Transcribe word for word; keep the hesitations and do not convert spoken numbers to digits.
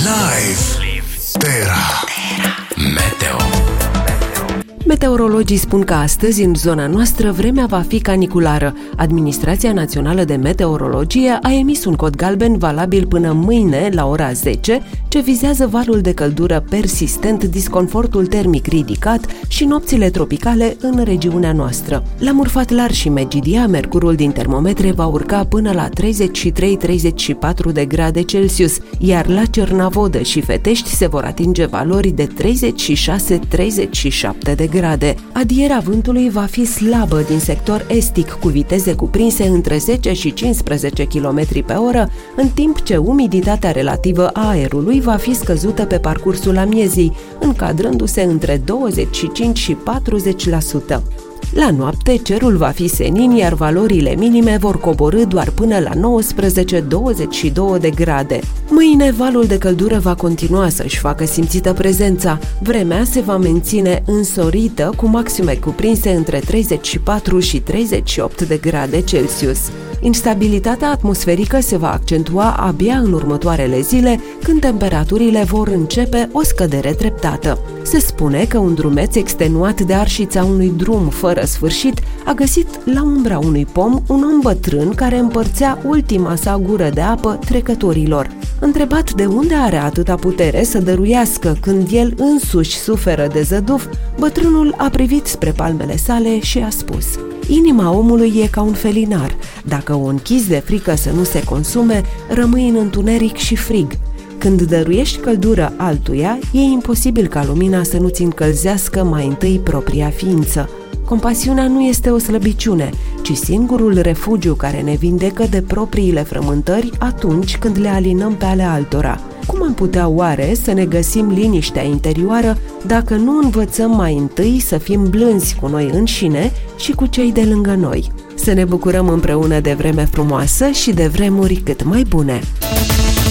Live Terra Meteo. Meteorologii spun că astăzi, în zona noastră, vremea va fi caniculară. Administrația Națională de Meteorologie a emis un cod galben valabil până mâine, la ora zece, ce vizează valul de căldură persistent, disconfortul termic ridicat și nopțile tropicale în regiunea noastră. La Murfatlar și Megidia, mercurul din termometre va urca până la treizeci și trei treizeci și patru de grade Celsius, iar la Cernavodă și Fetești se vor atinge valori de treizeci și șase treizeci și șapte de grade. Adierea vântului va fi slabă din sector estic, cu viteze cuprinse între zece și cincisprezece kilometri pe oră, în timp ce umiditatea relativă a aerului va fi scăzută pe parcursul amiezii, încadrându-se între douăzeci și cinci și patruzeci la sută. La noapte, cerul va fi senin, iar valorile minime vor coborî doar până la nouăsprezece douăzeci și două de grade. Mâine, valul de căldură va continua să-și facă simțită prezența. Vremea se va menține însorită, cu maxime cuprinse între treizeci și patru și treizeci și opt de grade Celsius. Instabilitatea atmosferică se va accentua abia în următoarele zile, când temperaturile vor începe o scădere treptată. Se spune că un drumeț extenuat de arșița unui drum fără sfârșit a găsit la umbra unui pom un om bătrân care împărțea ultima sa gură de apă trecătorilor. Întrebat de unde are atâta putere să dăruiască când el însuși suferă de zăduf, bătrânul a privit spre palmele sale și a spus: "Inima omului e ca un felinar. Dacă o închizi de frică să nu se consume, rămâi în întuneric și frig. Când dăruiești căldură altuia, e imposibil ca lumina să nu-ți încălzească mai întâi propria ființă. Compasiunea nu este o slăbiciune, ci singurul refugiu care ne vindecă de propriile frământări atunci când le alinăm pe ale altora. Cum am putea oare să ne găsim liniștea interioară dacă nu învățăm mai întâi să fim blânzi cu noi înșine și cu cei de lângă noi? Să ne bucurăm împreună de vreme frumoasă și de vremuri cât mai bune!"